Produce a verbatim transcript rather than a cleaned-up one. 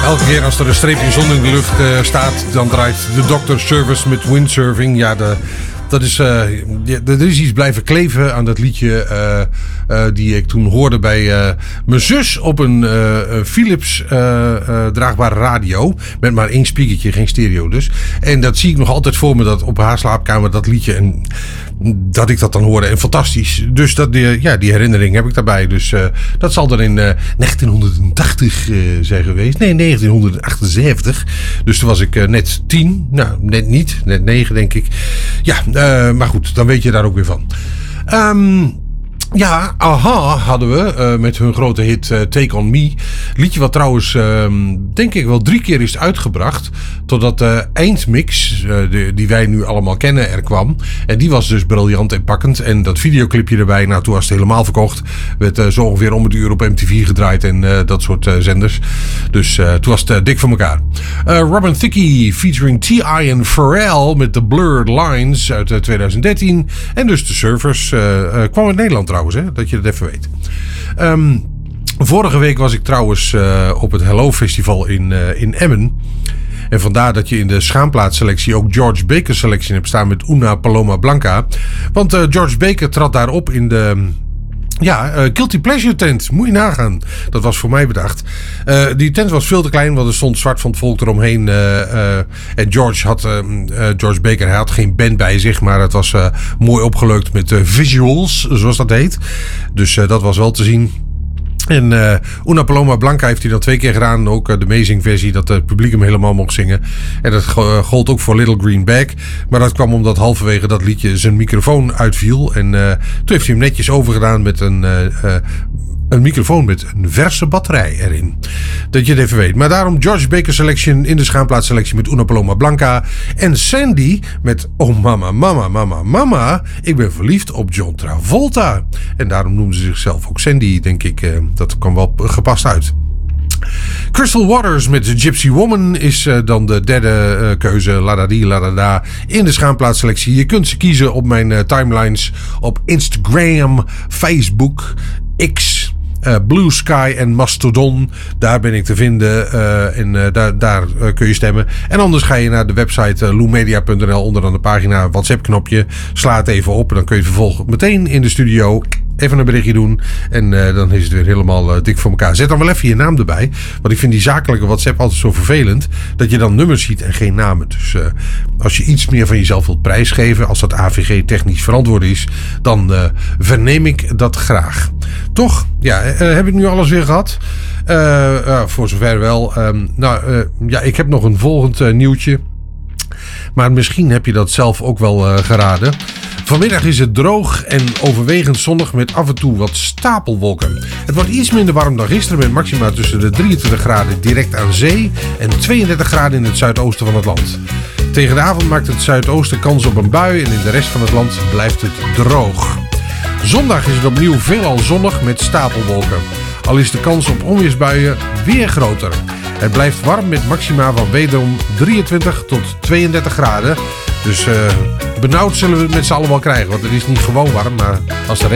Elke keer als er een streepje zon in de lucht uh, staat, dan draait de Doctor Service met windsurfing. Ja, de, dat is, uh, er is iets blijven kleven aan dat liedje uh, uh, die ik toen hoorde bij uh, mijn zus op een uh, Philips uh, uh, draagbare radio. Met maar één speakertje, geen stereo dus. En dat zie ik nog altijd voor me, dat op haar slaapkamer dat liedje. En dat ik dat dan hoorde. En fantastisch. Dus dat, die, ja, die herinnering heb ik daarbij. Dus uh, dat zal dan in uh, negentienhonderdtachtig uh, zijn geweest. Nee, negentienhonderdachtenzeventig. Dus toen was ik uh, net tien. Nou, net niet. Net negen, denk ik. Ja, uh, maar goed. Dan weet je daar ook weer van. Um, Ja, A-ha hadden we uh, met hun grote hit uh, Take On Me. Liedje wat trouwens, uh, denk ik wel drie keer is uitgebracht. Totdat de eindmix, uh, de, die wij nu allemaal kennen, er kwam. En die was dus briljant en pakkend. En dat videoclipje erbij, nou toen was het helemaal verkocht. Werd uh, zo ongeveer om het uur op M T V gedraaid en uh, dat soort uh, zenders. Dus uh, toen was het uh, dik voor elkaar. Uh, Robin Thicke featuring T I en Pharrell met The Blurred Lines uit uh, twintig dertien. En dus de Surfers uh, uh, kwam uit Nederland trouwens. Hè, dat je dat even weet. Um, vorige week was ik trouwens uh, op het Hello Festival in, uh, in Emmen. En vandaar dat je in de schaamplaatsselectie ook George Baker selectie hebt staan met Una Paloma Blanca. Want uh, George Baker trad daar op in de... Ja, uh, Guilty Pleasure tent. Moet je nagaan. Dat was voor mij bedacht. Uh, die tent was veel te klein, want er stond zwart van het volk eromheen. Uh, uh, en George had, uh, uh, George Baker, hij had geen band bij zich, maar het was uh, mooi opgeleukt met uh, visuals, zoals dat heet. Dus uh, dat was wel te zien. En uh, Una Paloma Blanca heeft hij dan twee keer gedaan. Ook uh, de amazing versie, dat het publiek hem helemaal mocht zingen. En dat uh, gold ook voor Little Green Bag. Maar dat kwam omdat halverwege dat liedje zijn microfoon uitviel. En uh, toen heeft hij hem netjes overgedaan met een... Uh, uh, Een microfoon met een verse batterij erin. Dat je het even weet. Maar daarom George Baker Selection in de schaamplaatsselectie met Una Paloma Blanca. En Sandy met Oh mama, mama, mama, mama. Ik ben verliefd op John Travolta. En daarom noemden ze zichzelf ook Sandy, denk ik. Dat kwam wel gepast uit. Crystal Waters met Gypsy Woman is uh, dan de derde uh, keuze. Ladadi, ladada. In de schaamplaatsselectie. Je kunt ze kiezen op mijn uh, timelines. Op Instagram, Facebook, X... Uh, Blue Sky en Mastodon. Daar ben ik te vinden. Uh, en uh, daar, daar uh, kun je stemmen. En anders ga je naar de website uh, loemedia punt n l. Onder aan de pagina WhatsApp knopje. Sla het even op. En dan kun je vervolgens meteen in de studio even een berichtje doen. En uh, dan is het weer helemaal uh, dik voor elkaar. Zet dan wel even je naam erbij. Want ik vind die zakelijke WhatsApp altijd zo vervelend. Dat je dan nummers ziet en geen namen. Dus uh, als je iets meer van jezelf wilt prijsgeven. Als dat A V G technisch verantwoord is. Dan uh, verneem ik dat graag. Toch? Ja, uh, heb ik nu alles weer gehad? Uh, uh, voor zover wel. Um, nou, uh, ja, ik heb nog een volgend uh, nieuwtje. Maar misschien heb je dat zelf ook wel uh, geraden. Vanmiddag is het droog en overwegend zonnig met af en toe wat stapelwolken. Het wordt iets minder warm dan gisteren met maxima tussen de drieëntwintig graden direct aan zee en tweeëndertig graden in het zuidoosten van het land. Tegen de avond maakt het zuidoosten kans op een bui en in de rest van het land blijft het droog. Zondag is het opnieuw veelal zonnig met stapelwolken. Al is de kans op onweersbuien weer groter. Het blijft warm met maxima van wederom drieëntwintig tot tweeëndertig graden. Dus uh, benauwd zullen we het met z'n allen wel krijgen. Want het is niet gewoon warm, maar als de